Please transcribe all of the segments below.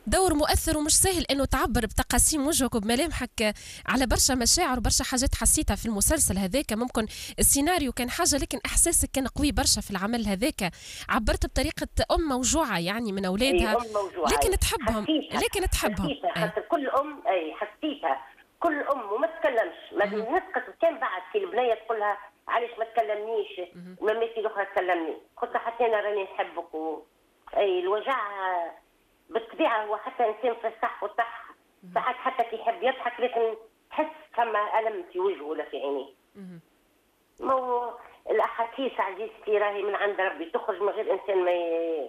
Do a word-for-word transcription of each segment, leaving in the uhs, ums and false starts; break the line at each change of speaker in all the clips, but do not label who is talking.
دور مؤثر ومش سهل انه تعبر بتقاسيم وجهك وبملامحك على برشا مشاعر وبرشا حاجات حسيتها في المسلسل هذاك. ممكن السيناريو كان حاجه لكن احساسك كان قوي برشا في العمل هذاك. عبرت بطريقه ام موجوعه يعني من اولادها، لكن تحبهم لكن تحبهم
خاطر كل ام اي حسيتها كل ام وما تكلمش ما نسكت. كان بعد في البنيه تقول لها علاش ما تكلمنيش ومامتي الاخرى تكلمني، قلت حتى انا راني نحبك و... اي الوجع بالطبيعه هو حتى انسان في الصح والصح ساعات حتى كي يحب يضحك لكن تحس كما الم في وجهه ولا في عينيه. مو الاحاسيس عزيزتي راهي من عند ربي تخرج من غير انسان ما ي...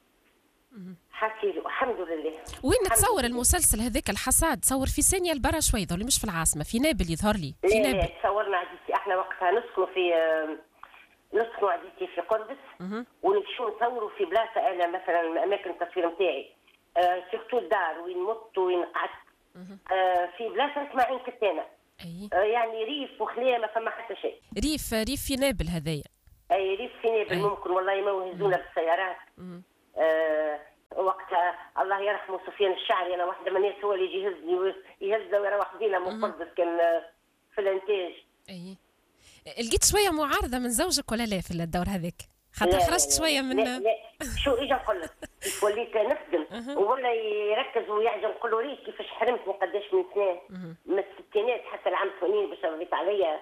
حكي الحمد لله.
وين تصور المسلسل هذاك الحصاد؟ تصور في ثانيه البرا شوي ظهر لي مش في العاصمه، في نابل يظهر لي.
في نابل لا تصورنا عزيزتي احنا وقتها نسكنوا في نسكنوا عزيزتي في قربس ونمشيو نصوروا في بلاصه انا مثلا اماكن التصوير نتاعي آه سيرتو الدار وين مت وين قعدت آه في بلاصه اسمها عين كتانه. آه يعني ريف وخليه ما فما حتى شيء.
ريف ريف في نابل هذايا.
اي ريف في نابل ممكن والله ما وهزونا بالسيارات. آه وقتها الله يرحمه سفيان الشعري انا واحده من الناس هو اللي يجهزني يهزنا ويروح بينا من قربس كان في الانتاج.
اي لقيت شويه معارضه من زوجك ولا لا في الدور هذاك؟ خاطر خرجت شويه من
لا لا شو اجى نقول لك كيف وليت نخدم ولا يركز ويعجب نقول له ريت كيفاش حرمتني قداش من سنه من الستينات حتى العام ثمانين باش رضيت عليا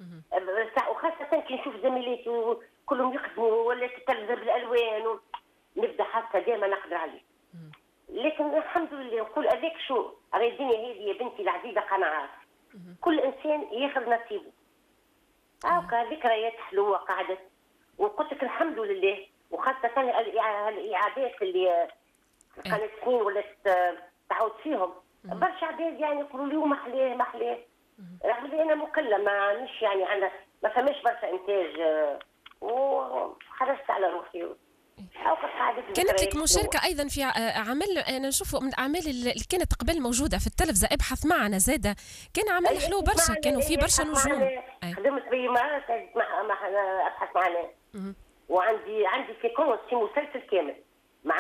وخاصه كي نشوف زميلاتي كلهم يخدموا ولا تتلذذ بالالوان و... نبدا حاسه دائما نقدر عليه. لكن الحمد لله نقول هذاك شو راهي الدنيا هذه يا بنتي العزيزه قناعات كل انسان ياخذ نصيبه. هاكا ذكريات حلوه قعدت وقلت لك الحمد لله وخاصه الاعادات اللي كانت سنين ولات تعود فيهم برشا عباد يعني يقولوا لي ما حلاه ما حلاه رغم اللي انا مقله ما مش يعني عندنا ما فماش برشا انتاج وخرجت على روحي.
كانت لك مشاركة أيضا في عمل أنا نشوفه من الأعمال اللي كانت قبل موجودة في التلفزة ابحث معنا زادة كان عمل حلو برشا كانوا فيه برشا نجوم.
خدمت بي مرات مع ابحث معنا وعندي عندي سيكونس في مسلسل كامل مع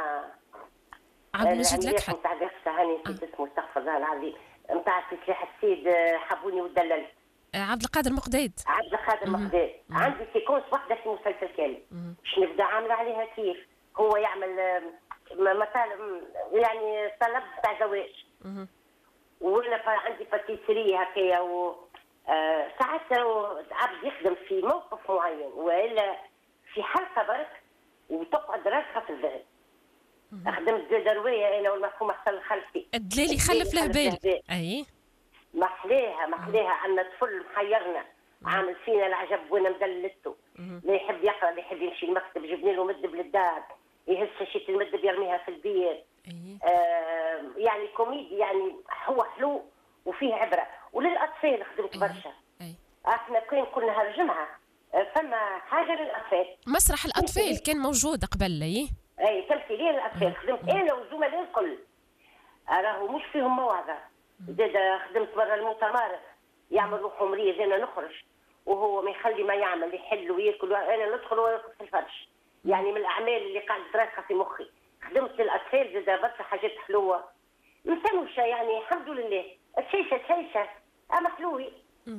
عبد المجيد لكحل
نتاع قصة هاني نسيت اسمه استغفر الله العظيم نتاع سلاح السيد حبوني ودللت
عبد القادر مقداد
عبد القادر مقداد عندي سيكونس واحدة في مسلسل كامل باش نبدا عامله عليها كيف هو يعمل مطالب يعني طلب تاع زواج وانا عندي باتيسري هكايا و آه ساعات عبد يخدم في موقف معين والا في حلقه برك وتقعد راسها في الذهب. خدمت زاد روايه انا والمرحوم حسن الخلفي
الدلالي خلف له بال اي
محليها محليها عندنا طفل محيرنا عامل فينا العجب وانا مدللته لا يحب يقرا لا يحب يمشي المكتب جبنا له مدب للدار يهز شيء المدب يرميها في البير. آه يعني كوميدي يعني هو حلو وفيه عبره وللاطفال خدمت برشا. احنا كان كل نهار جمعه فما حاجه للاطفال
مسرح الاطفال كان موجود قبل اي
اي تمثيليه للاطفال خدمت انا والزملاء الكل راهو مش فيهم مواعظه زاد خدمت برا المؤتمر يعمل روحه مريض انا نخرج وهو ما يخلي ما يعمل يحل وياكل انا ندخل ويرقد في الفرش يعني من الاعمال اللي قاعده راسخه في مخي. خدمت للاطفال زاد برشا حاجات حلوه مسوشه يعني الحمد لله الشيشه شيشه اما حلوه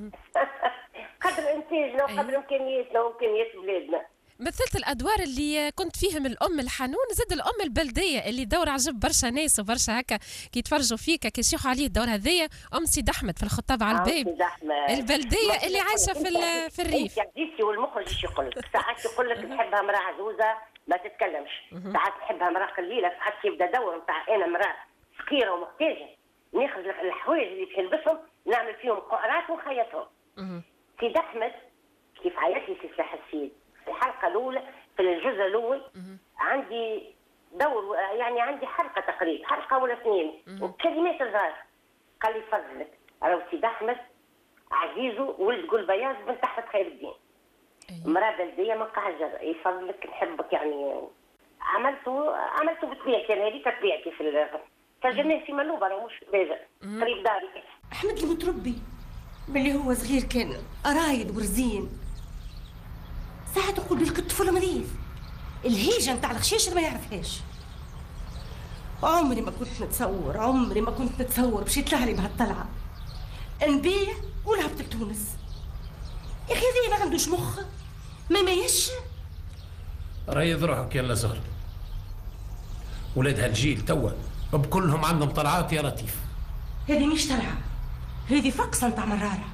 قدر انتاجنا وقدر امكانياتنا وامكانيات بلادنا.
مثلت الادوار اللي كنت فيهم الام الحنون زاد الام البلديه اللي دور عجب برشا ناس وبرشا هكا كي يتفرجوا فيك كي يشيخوا عليه الدور هذايا ام سيد احمد في الخطاب على الباب البلديه اللي عايشه في في الريف.
انت والمخرج ايش يقول لك ساعات يقول لك تحبها مراه عزوزه ما تتكلمش ساعات تحبها مراه قليله ساعات يبدا دور نتاع انا مراه فقيره ومحتاجه ناخذ الحوايج اللي تلبسهم نعمل فيهم قعرات ونخيطهم. سيد احمد كيف عيط لي في سلاح السيد في الحلقه الاولى في الجزء الاول عندي دور يعني عندي حلقه تقريبا حلقه ولا اثنين وبكلمات صغار قال لي فضلك راهو سيد احمد عزيزه ولد قول بياض بنت احمد خير الدين مراه بلديه من قعجر يفضلك نحبك يعني عملته عملته بطبيعتي يعني هذيك طبيعتي في سجلناه في منوبه راه مش بيجا قريب داري.
احمد المتربي ملي هو صغير كان قرايد ورزين ساعات نقول بالك الطفل مريض الهيجه نتاع الخشيش ما يعرفهاش عمري ما كنت نتصور عمري ما كنت نتصور باش يطلع لي بهالطلعه نبيع ونهبط لتونس. يا اخي هذا ما عندوش مخ ما مايش.
ريض روحك يلا زهر، ولاد هالجيل توا بكلهم عندهم طلعات يا لطيف.
هذه مش طلعه، هذه فقصه نتاع مراره.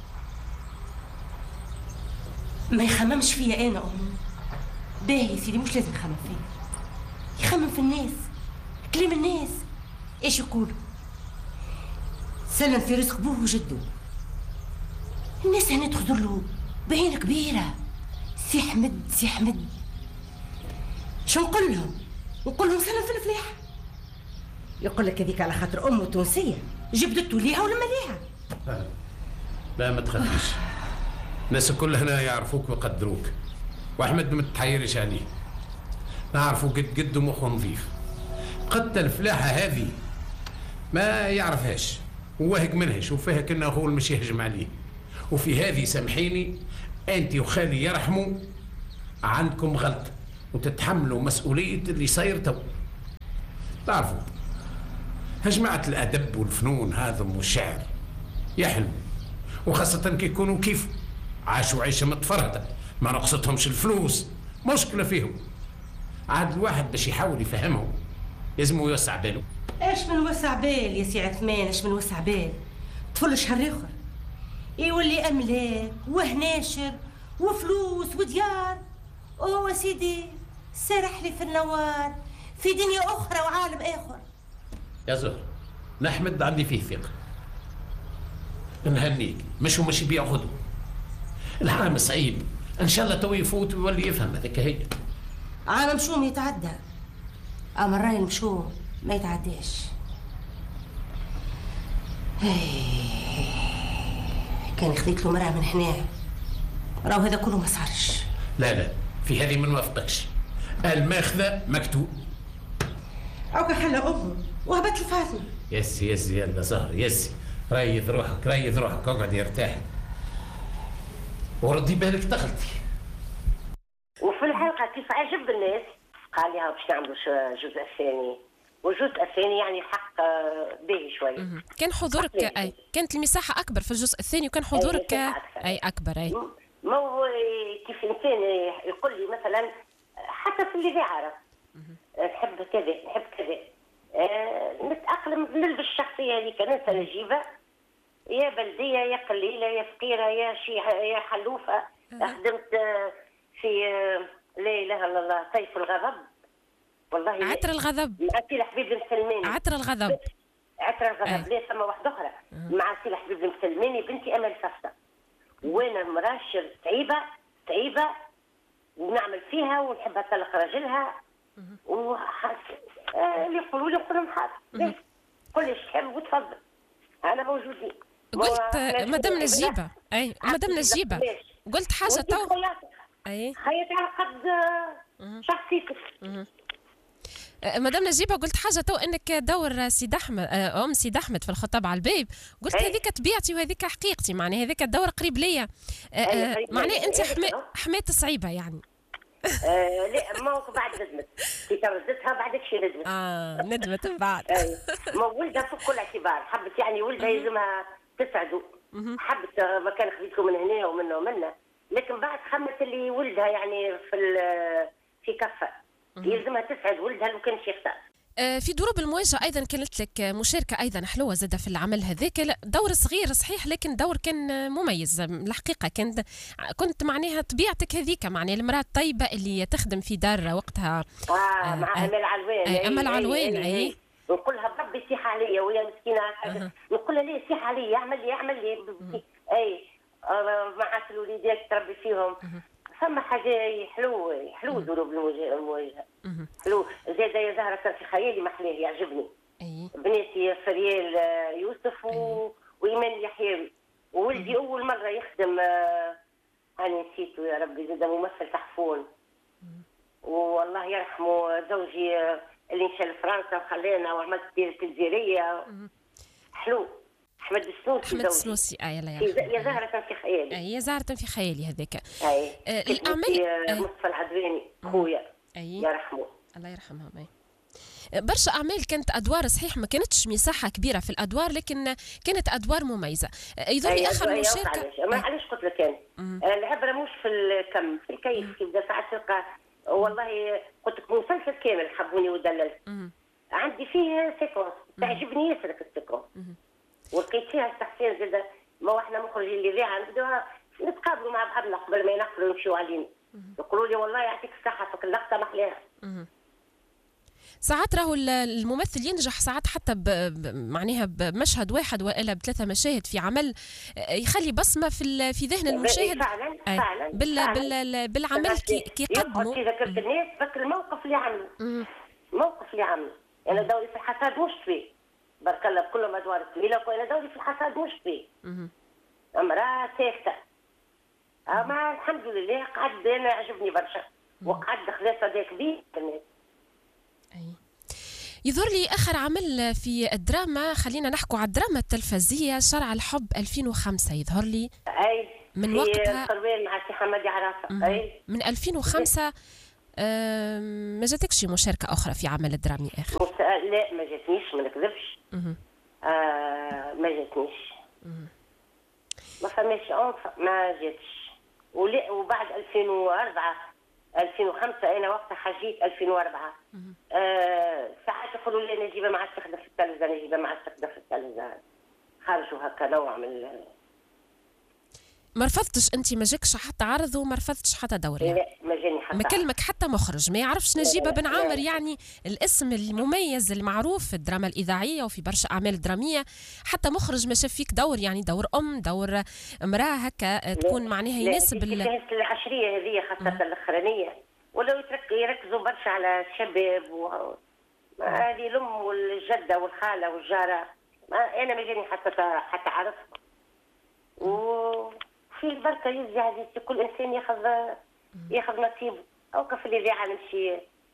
ما يخممش فيا انا امي. باهي يا سيدي مش لازم يخمم فيا، يخمم في الناس، كلام الناس ايش يقولوا. سلم في رزق بوه وجدو. الناس هنا تخزر له بعين كبيره، سي حمد سي حمد. شو نقول لهم؟ نقول لهم سلم في الفلاح. يقول لك هذيك على خاطر امه تونسيه جبدته ليها ولما ليها.
لا, لا ما تخافيش، الناس الكل هنا يعرفوك ويقدروك، واحمد ما تحيرش عليه، نعرفوا قد قد مخه نظيف. قد الفلاحه هذه ما يعرفهاش وواهق منها، يشوف فيها كأنه هو مش يهجم عليه. وفي هذه سامحيني انت وخالي يرحموا عندكم غلط وتتحملوا مسؤوليه اللي صاير تو. تعرفوا هجمعة الادب والفنون هذم والشعر يحلو، وخاصه كي يكونوا كيف عاشوا عيشه متفرهده ما نقصتهمش الفلوس، مشكله فيهم. عاد الواحد باش يحاول يفهمهم لازم يوسع باله.
ايش من وسع بال يا سي عثمان، ايش من وسع بال؟ طفل شهر اخر يولي املاك وهناشر وفلوس وديار. اوه سيدي سرح لي في النوار في دنيا اخرى وعالم اخر.
يا زهر نحمد عندي فيه ثقه، نهنيك، مش هو مش بياخذه العام صعيب، ان شاء الله تو يفوت ويولي يفهم. هذاك هي
عام مشوم يتعدى، اما الراي المشوم ما يتعداش. كان خذيت له مرأة من هنا، راهو هذا كله ما صارش.
لا لا في هذه ما نوافقكش، الماخذة مكتوب.
أوكا حلا أمه وهبت الفاطمة.
يسي يسي يلا زهر يسي، ريض روحك ريض روحك، اقعدي ارتاحي وردي بالك دخلتي.
وفي الحلقة كيف عجب الناس قال لها باش نعملوا الجزء الثاني، والجزء الثاني يعني الحق باهي شوي.
كان حضورك اي كانت المساحة أكبر في الجزء الثاني وكان حضورك أي, أي أكبر أي
ما هو كيف إنسان يقول لي مثلا حتى في الإذاعة نحب كذا نحب كذا آه نتأقلم نلبس الشخصية هذيك، ننسى نجيبة يا بلدية يا قليلة يا فقيرة يا شي يا حلوفة. خدمت في لا إله إلا الله طيف الغضب، والله
عطر الغضب
مع سي حبيب المسلماني.
عطر الغضب
عطر الغضب ليه ثم واحدة أخرى مع سي حبيب المسلماني بنتي أمل ففتة، وأنا مراشر تعيبة تعيبة ونعمل فيها ونحبها تطلق راجلها وحاس آه اللي يقولوا لي نقول لهم حاضر كلش تحب وتفضل أنا موجودين.
قلت مدام نجيبة أي مدام نجيبة قلت حاجة تو
أي خيط على قد شخصيتك.
مدام نجيبة قلت حاجة تو انك دور سيد احمد ام سيد احمد في الخطاب على الباب، قلت هذيك طبيعتي وهذيك حقيقتي، معناها هذاك الدور قريب ليا، معناها انت حماة صعيبة يعني.
آه لا ما هو بعد ندمت كي تردتها بعدك شي ندمت.
اه ندمت من بعد.
ما ولدها فوق كل اعتبار، حبت يعني ولدها يلزمها تسعده، حبت ما كان خذيته من هنا ومنه ومنه، لكن بعد خمت اللي ولدها يعني في في كفه يلزمها تسعد ولدها لو كان شي يختار.
في دروب المواجهة أيضا كانت لك مشاركة أيضا حلوة زادة في العمل هذاك، دور صغير صحيح لكن دور كان مميز الحقيقة. كنت كنت معناها طبيعتك هذيك، معناها المرأة الطيبة اللي تخدم في دار وقتها
آه, آه مع أمل علوان.
أي أمل علوان أي
نقولها بربي سيح عليا ويا مسكينة أه. نقولها ليه سيح عليا اعمل لي اعمل لي أي آه مع الوليدات تربي فيهم. أه. ثم حاجه حلو حلو دروب المواجهه حلو زاده يا زهره كان في خيالي محلاه يعجبني.
اي
بناتي فريال يوسف و... وايمان يحيوي، وولدي اول مره يخدم انا نسيته يا ربي زاد ممثل تحفون، والله يرحمه زوجي اللي مشى لفرنسا وخلانا وعملت الجزيريه حلو احمد السنوسي.
احمد السنوسي اي الله يرحمه.
يا زهره كان في خيالي.
اي يا زهره كان في خيالي هذاك.
اي
آه الاعمال
مصطفى العدواني خويا
أي.
يرحمه
الله يرحمهم. اي برشا اعمال كانت ادوار صحيح ما كانتش مساحه كبيره في الادوار لكن كانت ادوار مميزه. يظهر لي اخر مشاركه.
ما علاش قلت لك انا العبره مش في الكم، في الكيف. كي بدا ساعات تلقى والله قلت لك مسلسل كامل حبوني ودللت عندي فيه سيكونس تعجبني ياسر السيكونس ولقيت فيها التحسين زاد. ما احنا مخرجين الاذاعه نبداوها نتقابلوا مع بعضنا قبل ما ينقلوا يمشيوا علينا يقولوا لي والله يعطيك الصحه فك اللقطه محلاها.
ساعات راهو الممثل ينجح ساعات حتى معناها بمشهد واحد والا بثلاثه مشاهد في عمل يخلي بصمه في في ذهن المشاهد.
فعلا فعلا
بال
فعلا
بال بالعمل كي يقدموا
في ذاكره الناس فكر الموقف اللي عمله. الموقف اللي عمله انا يعني دوري في الحساد مش فيه بارك الله بكل ادوار الطويله وانا دوري في الحساد مش فيه امراه ساكته. اما الحمد لله قعد انا عجبني برشا وقعد خلاص هذاك بيه الناس.
أي. يظهر لي آخر عمل في الدراما، خلينا نحكوا على الدراما التلفزية شرع الحب ألفين وخمسة يظهر لي.
أي
من وقتها
القروان مع سي حمادي عرافة. أي
من ألفين وخمسة ما جاتكش مشاركة أخرى في عمل درامي آخر؟
لا ما جاتنيش ما نكذبش. آه ما جاتنيش. ما فماش ما جاتش. وبعد ألفين وأربعة ألفين وخمسة انا وقتها حجيت ألفين وأربعة. آه ساعات يقولوا لي نجيبها مع السخده في التلفزه نجيبها مع السخده في التلفزه خرجوا هكا نوع من
ما رفضتش انت ما جاكش حتى عرض وما رفضتش حتى دور يعني.
لا ما جاني حتى
ما كلمك حتى مخرج ما يعرفش نجيبه بن عامر يعني الاسم المميز المعروف في الدراما الاذاعيه وفي برشا اعمال دراميه حتى مخرج ما شاف فيك دور يعني دور ام دور امراه هكا تكون معناها يناسب
العشريه هذه خاصه الاخرانيه ولو يركزوا برشا على الشباب و هذه الام والجده والخاله والجاره ما انا ما جاني حتى حتى عرف. وفي البركه يزي عزيزتي كل انسان ياخذ ياخذ نصيبه او كيف الاذاعه نمشي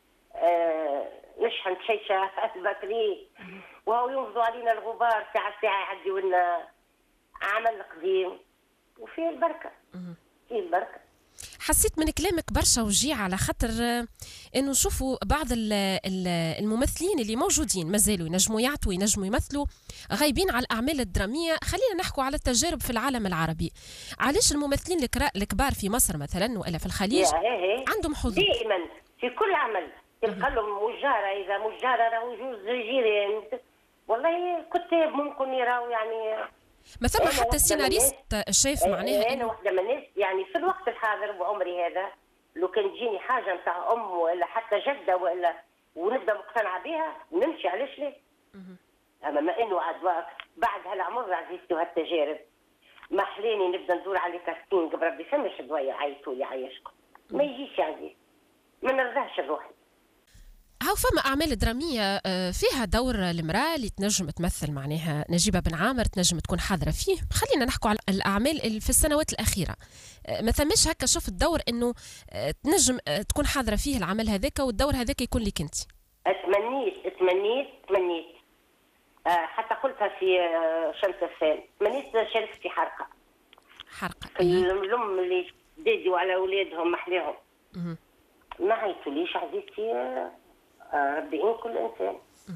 آه نشحن شيشه في الباتري وهو ينفضوا علينا الغبار ساعه ساعه يعدي لنا عمل قديم وفي البركه في البركه.
حسيت من كلامك برشا وجيع على خاطر انه نشوفوا بعض الممثلين اللي موجودين مازالوا ينجموا يعطوا ينجموا يمثلوا غايبين على الاعمال الدراميه. خلينا نحكوا على التجارب في العالم العربي. علاش الممثلين الكبار في مصر مثلا والا في الخليج عندهم حظوظ
دائما في كل عمل تلقى لهم مجاره اذا مجاره راهو يجوز جيران والله كتاب ممكن يراو يعني
ما ثم حتى السيناريست شايف معناها
انا واحده من الناس يعني في الوقت الحاضر بعمري هذا لو كان تجيني حاجه نتاع ام ولا حتى جده ولا ونبدا مقتنعه بها نمشي علاش لا. اما ما انه عاد بعد هالعمر عزيزتي وهالتجارب ما حلاني نبدا ندور على كاستينغ بربي فماش دوايا عيطوا لي عايشكم ما يجيش عزيز ما نرضاش روحي.
هاو فما أعمال درامية فيها دور المرأة اللي تنجم تمثل معناها نجيبة بن عامر تنجم تكون حاضرة فيه. خلينا نحكوا على الأعمال اللي في السنوات الأخيرة ما ثماش هكا شوف الدور إنه تنجم تكون حاضرة فيه العمل هذاك والدور هذاك يكون لك أنت.
تمنيت تمنيت تمنيت أه حتى قلتها في شمس السال تمنيت شاركت في حرقة
حرقة
الأم اللي دادوا على أولادهم محلاهم ما عيطوليش عزيزتي ربي إن كل إنسان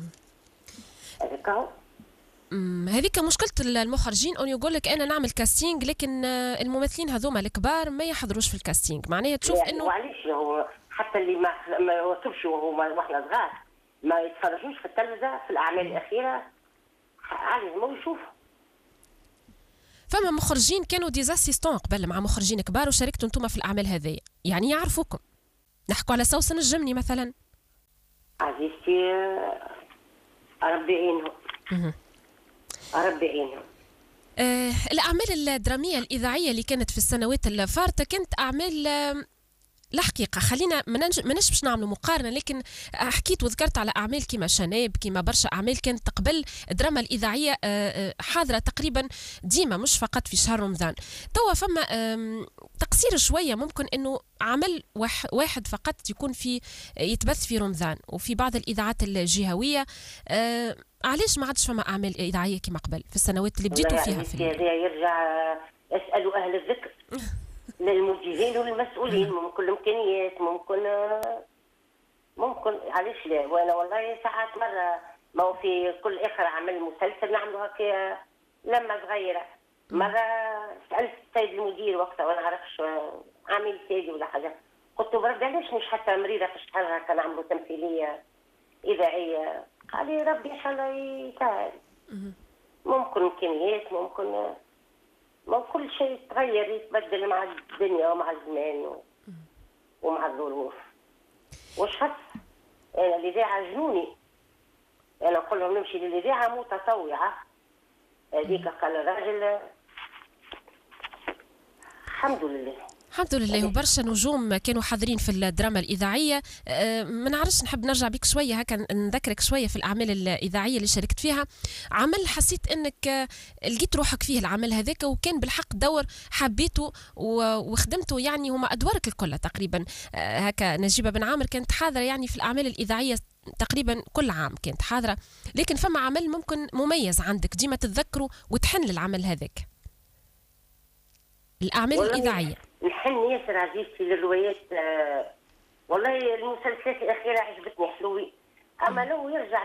هذاك هو.
هذيك مشكلة المخرجين أن يقول لك أنا نعمل كاستينج لكن الممثلين هذوما الكبار ما يحضروش في الكاستينج معناها تشوف
يعني
إنه
وعليش هو حتى اللي ما ما وصلش وهو واحنا صغار ما يتفرجوش في التلفزة في الأعمال الأخيرة عادي ما يشوفوا.
فما مخرجين كانوا ديزاسيستون قبل مع مخرجين كبار وشاركتوا انتم في الأعمال هذه يعني يعرفوكم. نحكوا على سوسن الجمني مثلا.
عزيزتي ربي يعينهم ربي يعينهم.
آه الأعمال الدرامية الإذاعية اللي كانت في السنوات الفارطة كانت أعمال آه الحقيقة خلينا ما نجمش باش نعملوا مقارنة لكن حكيت وذكرت على أعمال كيما شناب كيما برشا أعمال كانت قبل الدراما الإذاعية حاضرة تقريبا ديما مش فقط في شهر رمضان. توا فما تقصير شوية ممكن أنه عمل واحد فقط يكون في يتبث في رمضان وفي بعض الإذاعات الجهوية. علاش ما عادش فما أعمال إذاعية كيما قبل في السنوات اللي بديتوا فيها في
يرجع اسألوا أهل الذكر للموجهين والمسؤولين ممكن الامكانيات ممكن ممكن علاش لا. وانا والله ساعات مره ما هو في كل اخر عمل مسلسل نعملوا هكا لما صغيره. مره سالت السيد المدير وقتها وانا نعرفش عامل سيدي ولا حاجه، قلت له بربي علاش مش حتى مريضه في الشهر هكا نعملوا تمثيليه اذاعيه؟ قال لي ربي ان شاء الله يسهل. ممكن امكانيات، ممكن ما كل شيء يتغير يتبدل مع الدنيا ومع الزمان ومع الظروف. وش حس انا الاذاعه جنوني، انا نقول لهم نمشي للاذاعه متطوعه. هذيك قال الراجل الحمد لله
الحمد لله. وبرشا نجوم كانوا حاضرين في الدراما الإذاعية. أه ما نعرفش، نحب نرجع بك شوية هكا نذكرك شوية في الأعمال الإذاعية اللي شاركت فيها. عمل حسيت أنك لقيت روحك فيه العمل هذاك وكان بالحق دور حبيته وخدمته، يعني هما أدوارك الكل تقريبا. أه هكا نجيبة بن عامر كانت حاضرة يعني في الأعمال الإذاعية تقريبا كل عام كانت حاضرة، لكن فما عمل ممكن مميز عندك ديما تتذكره وتحن للعمل هذاك، الأعمال الإذاعية.
نحن ياسر عزيزتي للروايات. آه والله المسلسلات الأخيرة عجبتني حلوة، أما لو يرجع